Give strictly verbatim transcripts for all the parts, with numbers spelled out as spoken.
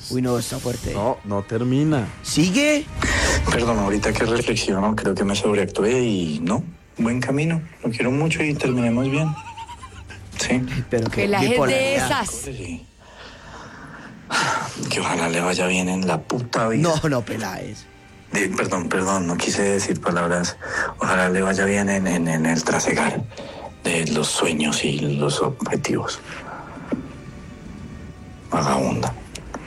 Uy, no, está fuerte. No, no termina. ¿Sigue? Perdón, ahorita que reflexiono, creo que me sobreactué y no, buen camino. Lo quiero mucho y terminemos bien. Sí. Pero que, Que la gente de bipolaridad. esas. Sí. Que ojalá le vaya bien en la puta vida. No, no, Peláez. Eh, perdón, perdón, no quise decir palabras. Ojalá le vaya bien en, en, en el trasegar de los sueños y los objetivos. Vagabunda.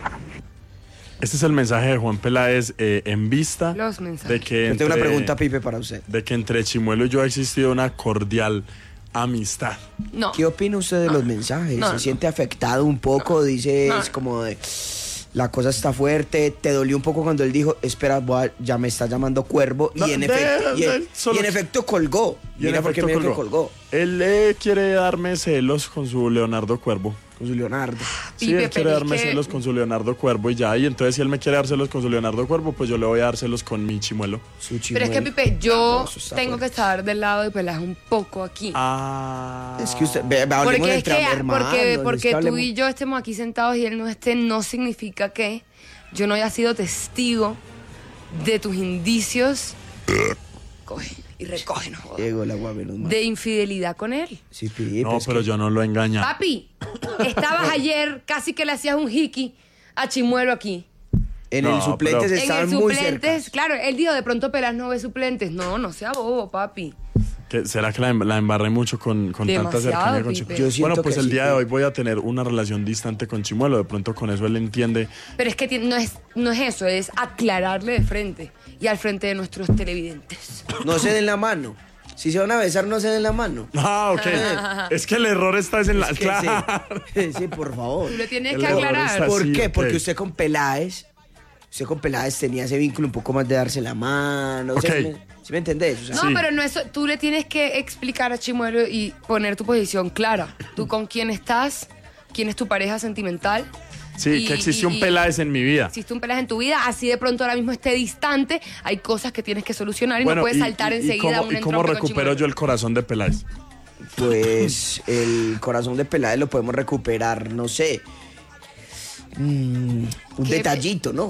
Este es el mensaje de Juan Peláez eh, en vista Los mensajes. de que Yo entre, tengo una pregunta, Pipe, para usted. de que entre Chimuelo y yo ha existido una cordial amistad. No. ¿Qué opina usted de los mensajes? No, ¿Se no. siente afectado un poco? Dice, No. es como de... La cosa está fuerte. ¿Te dolió un poco cuando él dijo, espera, voy a- ya me está llamando cuervo? Y, No, en, de- efecto, y, en, de- solo- y en efecto colgó. Y en Mira porque efecto mira que colgó. colgó. Él eh, quiere darme celos con su Leonardo Cuervo. Con su Leonardo. Sí, Pipe, él quiere pero es darme que- celos con su Leonardo Cuervo y ya. Y entonces si él me quiere dar celos con su Leonardo Cuervo, pues yo le voy a dar celos con mi Chimuelo. Su Pero es que, chimuelo. Pipe, yo No, eso está tengo que fuerte. estar del lado de Peláez un poco aquí. Ah. Es que usted... Ve, ve, hablemos Porque es entre que, hermanos, porque, es porque que tú hablemos- y yo estemos aquí sentados y él no esté, no significa que yo no haya sido testigo de tus indicios. Coge y recoge, no jodas. Llegó el agua, menos mal. De infidelidad con él. Sí, Pipe, No, es pero que- yo no lo engaña. Papi, estabas ayer, casi que le hacías un hiki a Chimuelo aquí. En No, el suplentes pero- En estaban el muy suplentes, cerca. claro, él dijo, de pronto Peláez no ve suplentes. No, no sea bobo, papi. ¿Qué- ¿Será que la, em- la embarré mucho con, con tanta Demasiado, cercanía con Pipe. Chimuelo? Yo siento Bueno, pues que el sí, día de Pipe. hoy voy a tener una relación distante con Chimuelo. De pronto con eso él entiende. Pero es que ti- no es, no es eso, es aclararle de frente y al frente de nuestros televidentes. No se den la mano. Si se van a besar, no se den la mano. Ah, ok. Es que el error está en la... Es que Claro. sí. Sí, por favor. Tú le tienes El que error aclarar. está- ¿Por sí, qué? ok. Porque usted con Peláez, usted con Peláez tenía ese vínculo un poco más de darse la mano. O sea, Ok. ¿me- ¿sí me entendés? O sea, No, Sí. pero no eso, tú le tienes que explicar a Chimuelo y poner tu posición clara. Tú con quién estás, quién es tu pareja sentimental. Sí, Y- que existe y- un y- Peláez en mi vida. Existe un Peláez en tu vida, así de pronto ahora mismo esté distante, hay cosas que tienes que solucionar y no puedes y- saltar y- y enseguida a cómo, un ¿y cómo entronque con recupero Chimuelo. yo el corazón de Peláez? pues el corazón de Peláez lo podemos recuperar, no sé. mm, un ¿Qué? detallito, ¿no?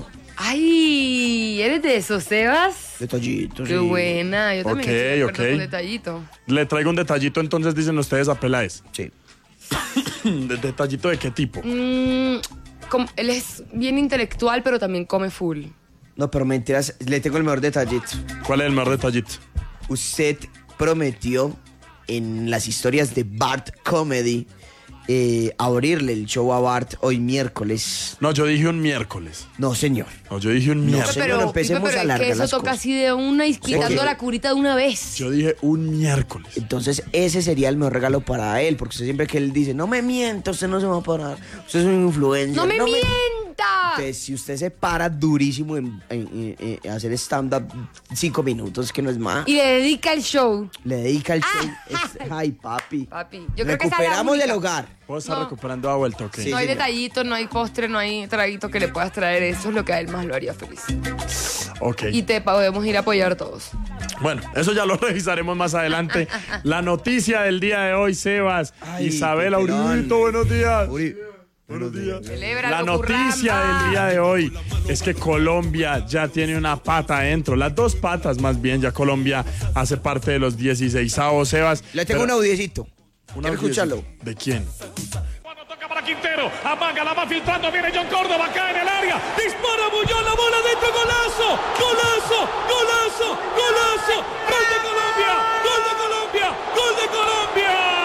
Ay, ¿eres de esos, Sebas? Detallito, Qué sí. buena, yo también Ok, estoy de acuerdo ok. con detallito. Le traigo un detallito, entonces dicen ustedes a Peláez. Sí. ¿De detallito de qué tipo? Mm, com- él es bien intelectual, pero también come full. No, pero mentiras, le tengo el mejor detallito. ¿Cuál es el mejor detallito? Usted prometió en las historias de Bart Comedy eh, abrirle el show a Bart hoy miércoles. No, yo dije un miércoles. No, señor. No, yo dije un No, miércoles. señor, empecemos Pipe, pero a es que alargar eso las toca cosas. así de una y quitando Porque- la curita de una vez. Yo dije un miércoles. Entonces ese sería el mejor regalo para él, porque usted siempre que él dice, no me mienta, usted no se va a parar, usted es un influencer. ¡No me mienta! Entonces, si usted se para durísimo en, en- en- en hacer stand-up cinco minutos, que no es más, Y le dedica el show. le dedica el show. es- ay, papi. Papi, yo creo que esa es la Recuperamos única. el hogar. ¿Puedo estar No. recuperando a vuelta o qué? Sí, no hay señor. detallito, no hay postre, no hay traguito que le puedas traer. Eso es lo que a él más lo haría feliz. Ok. Y te podemos ir a apoyar todos. Bueno, eso ya lo revisaremos más adelante. La noticia del día de hoy, Sebas. Ay, Isabel Piperón. Aurito, buenos días. Uri- Buenos días. Celébralo, La noticia curramba. del día de hoy es que Colombia ya tiene una pata adentro, las dos patas más bien, ya Colombia hace parte de los dieciseisavos, Sebas. Le tengo Pero- un audiecito. un ¿Quiere audio- escucharlo? ¿De quién? Cuando toca para Quintero, amaga, la va filtrando, viene John Córdoba acá en el área, dispara Bullón, la bola dentro, golazo, golazo, golazo, golazo, gol de Colombia, gol de Colombia, gol de Colombia.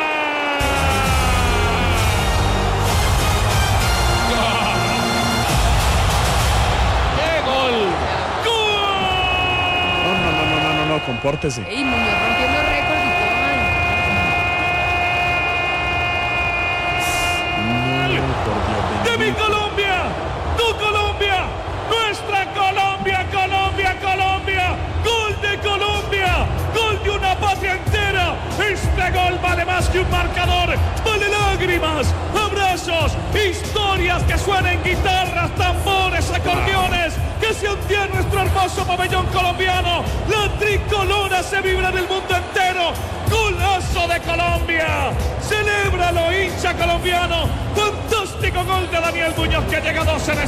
¡Qué gol! ¡Gol! No, no, no, no, no, no, no, compórtese. Ey, Muñoz rompiendo récord y todo. No, por Dios ¡De mi bendito. Colombia! ¡Tu Colombia! ¡Nuestra Colombia, Colombia, Colombia! ¡Gol de Colombia! ¡Gol de una patria entera! Este gol vale más que un marcador, vale lágrimas, abrazos, historias que suenen guitarras, tambores, acordeones, que se hundía en nuestro hermoso pabellón colombiano. La tricolora se vibra en el mundo entero. ¡Golazo de Colombia! ¡Celébralo, hincha colombiano! ¡Fantástico gol de Daniel Muñoz, que llega a dos en este